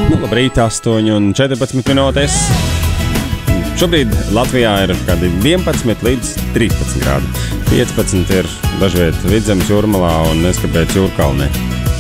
Nu, labrīt, 8:14 minūtes. Šobrīd Latvijā ir kādi 11 līdz 13 grādi. 15 ir dažviet Vidzemes jūrmalā un neskapēc Jūrkalnē.